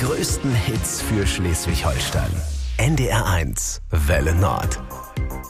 größten Hits für Schleswig-Holstein. NDR 1 Welle Nord.